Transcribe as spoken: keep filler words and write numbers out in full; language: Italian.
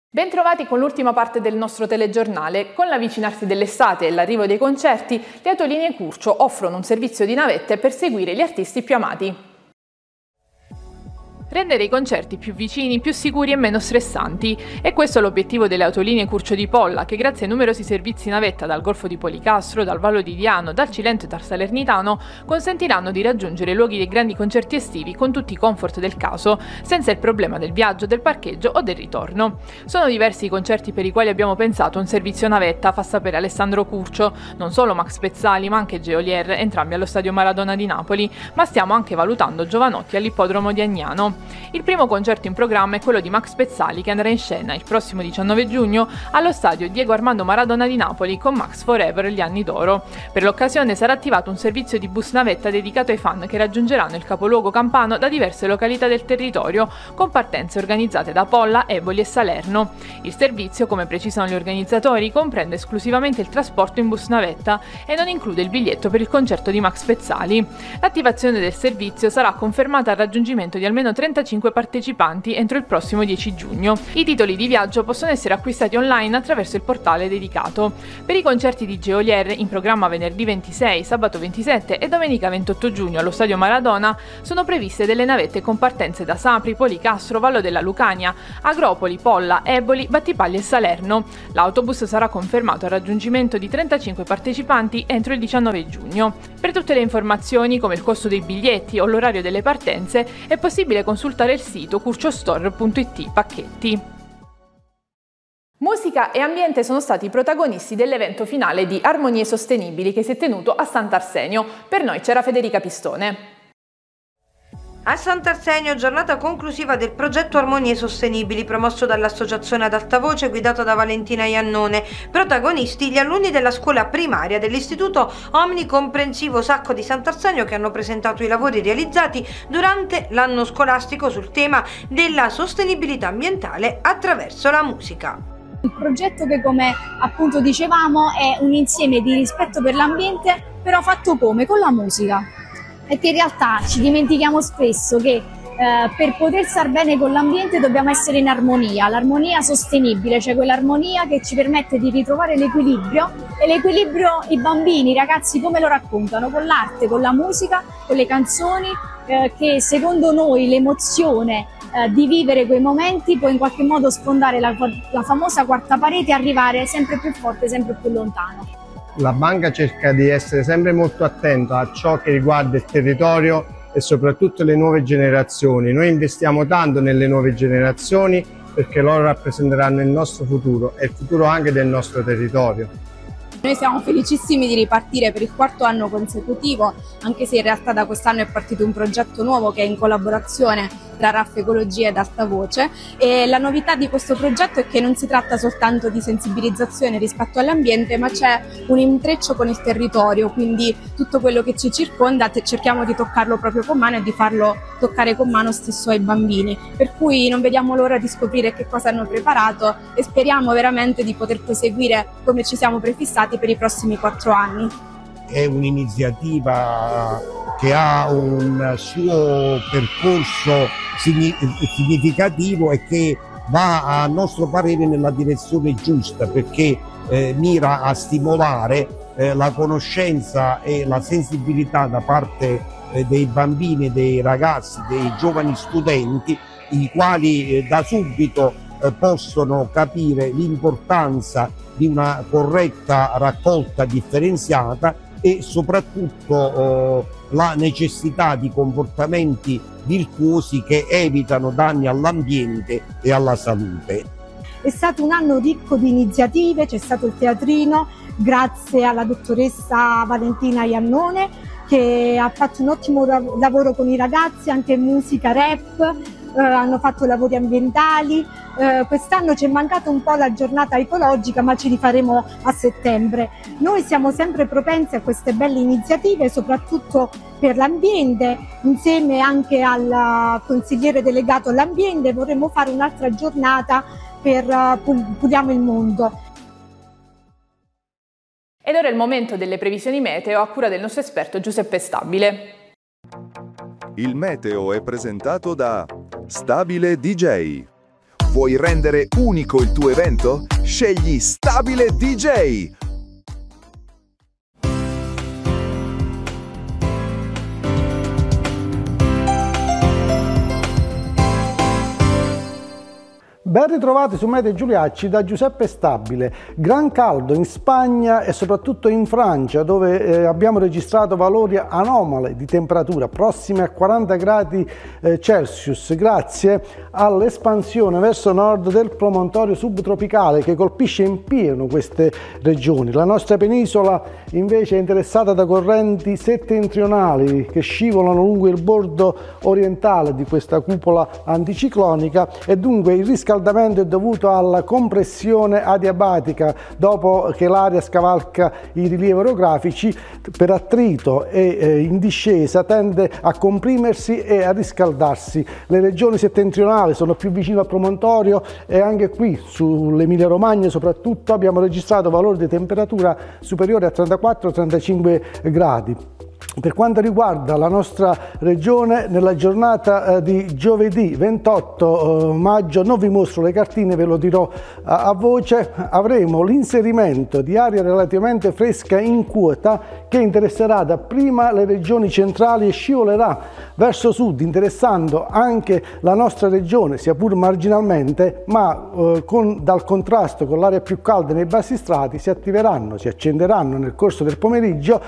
Bentrovati con l'ultima parte del nostro telegiornale. Con l'avvicinarsi dell'estate e l'arrivo dei concerti, le autolinee Curcio offrono un servizio di navette per seguire gli artisti più amati. Rendere i concerti più vicini, più sicuri e meno stressanti. E questo è l'obiettivo delle autolinee Curcio di Polla, che grazie ai numerosi servizi navetta dal Golfo di Policastro, dal Vallo di Diano, dal Cilento e dal Salernitano, consentiranno di raggiungere i luoghi dei grandi concerti estivi con tutti i comfort del caso, senza il problema del viaggio, del parcheggio o del ritorno. Sono diversi i concerti per i quali abbiamo pensato a un servizio navetta, fa sapere Alessandro Curcio. Non solo Max Pezzali, ma anche Geolier, entrambi allo Stadio Maradona di Napoli, ma stiamo anche valutando Giovanotti all'Ippodromo di Agnano. Il primo concerto in programma è quello di Max Pezzali, che andrà in scena il prossimo diciannove giugno allo stadio Diego Armando Maradona di Napoli con Max Forever gli anni d'oro. Per l'occasione sarà attivato un servizio di bus navetta dedicato ai fan che raggiungeranno il capoluogo campano da diverse località del territorio, con partenze organizzate da Polla, Eboli e Salerno. Il servizio, come precisano gli organizzatori, comprende esclusivamente il trasporto in bus navetta e non include il biglietto per il concerto di Max Pezzali. L'attivazione del servizio sarà confermata al raggiungimento di almeno trentacinque partecipanti entro il prossimo dieci giugno. I titoli di viaggio possono essere acquistati online attraverso il portale dedicato. Per i concerti di Geolier, in programma venerdì ventisei, sabato ventisette e domenica ventotto giugno allo Stadio Maradona, sono previste delle navette con partenze da Sapri, Policastro, Vallo della Lucania, Agropoli, Polla, Eboli, Battipaglia e Salerno. L'autobus sarà confermato al raggiungimento di trentacinque partecipanti entro il diciannove giugno. Per tutte le informazioni, come il costo dei biglietti o l'orario delle partenze, è possibile consultare il sito curciostore punto it pacchetti. Musica e ambiente sono stati i protagonisti dell'evento finale di Armonie Sostenibili che si è tenuto a Sant'Arsenio. Per noi c'era Federica Pistone. A Sant'Arsenio, giornata conclusiva del progetto Armonie Sostenibili promosso dall'associazione Ad Alta Voce guidata da Valentina Iannone. Protagonisti gli alunni della scuola primaria dell'istituto omnicomprensivo Sacco di Sant'Arsenio, che hanno presentato i lavori realizzati durante l'anno scolastico sul tema della sostenibilità ambientale attraverso la musica. Il progetto, che come appunto dicevamo è un insieme di rispetto per l'ambiente, però fatto come? Con la musica. Perché in realtà ci dimentichiamo spesso che eh, per poter star bene con l'ambiente dobbiamo essere in armonia, l'armonia sostenibile, cioè quell'armonia che ci permette di ritrovare l'equilibrio, e l'equilibrio i bambini, i ragazzi come lo raccontano? Con l'arte, con la musica, con le canzoni, eh, che secondo noi l'emozione eh, di vivere quei momenti può in qualche modo sfondare la, la famosa quarta parete e arrivare sempre più forte, sempre più lontano. La banca cerca di essere sempre molto attenta a ciò che riguarda il territorio e soprattutto le nuove generazioni. Noi investiamo tanto nelle nuove generazioni perché loro rappresenteranno il nostro futuro e il futuro anche del nostro territorio. Noi siamo felicissimi di ripartire per il quarto anno consecutivo, anche se in realtà da quest'anno è partito un progetto nuovo che è in collaborazione tra R A F Ecologia ed Alta Voce, e la novità di questo progetto è che non si tratta soltanto di sensibilizzazione rispetto all'ambiente, ma c'è un intreccio con il territorio, quindi tutto quello che ci circonda cerchiamo di toccarlo proprio con mano e di farlo toccare con mano stesso ai bambini, per cui non vediamo l'ora di scoprire che cosa hanno preparato e speriamo veramente di poter proseguire come ci siamo prefissati per i prossimi quattro anni. È un'iniziativa che ha un suo percorso significativo e che va, a nostro parere, nella direzione giusta, perché eh, mira a stimolare eh, la conoscenza e la sensibilità da parte eh, dei bambini, dei ragazzi, dei giovani studenti, i quali eh, da subito eh, possono capire l'importanza di una corretta raccolta differenziata e soprattutto eh, la necessità di comportamenti virtuosi che evitano danni all'ambiente e alla salute. È stato un anno ricco di iniziative, c'è stato il teatrino grazie alla dottoressa Valentina Iannone, che ha fatto un ottimo lavoro con i ragazzi, anche musica, rap, eh, hanno fatto lavori ambientali. Eh, quest'anno ci è mancata un po' la giornata ecologica, ma ci rifaremo a settembre. Noi siamo sempre propensi a queste belle iniziative, soprattutto per l'ambiente. Insieme anche al consigliere delegato all'ambiente vorremmo fare un'altra giornata per uh, Puliamo il Mondo. Ed ora è il momento delle previsioni meteo a cura del nostro esperto Giuseppe Stabile. Il meteo è presentato da Stabile D J. Vuoi rendere unico il tuo evento? Scegli Stabile D J. Ben ritrovati su Meteo Giuliacci da Giuseppe Stabile. Gran caldo in Spagna e soprattutto in Francia, dove eh, abbiamo registrato valori anomali di temperatura prossimi a quaranta gradi eh, Celsius, grazie all'espansione verso nord del promontorio subtropicale che colpisce in pieno queste regioni. La nostra penisola invece è interessata da correnti settentrionali che scivolano lungo il bordo orientale di questa cupola anticiclonica e dunque il riscaldamento è dovuto alla compressione adiabatica dopo che l'aria scavalca i rilievi orografici per attrito e eh, in discesa tende a comprimersi e a riscaldarsi. Le regioni settentrionali sono più vicine al promontorio e anche qui sull'Emilia Romagna soprattutto abbiamo registrato valori di temperatura superiori a trentaquattro trentacinque gradi. Per quanto riguarda la nostra regione, nella giornata eh, di giovedì ventotto maggio, non vi mostro le cartine, ve lo dirò a, a voce, avremo l'inserimento di aria relativamente fresca in quota che interesserà dapprima le regioni centrali e scivolerà verso sud, interessando anche la nostra regione, sia pur marginalmente, ma eh, con, dal contrasto con l'aria più calda nei bassi strati si attiveranno, si accenderanno nel corso del pomeriggio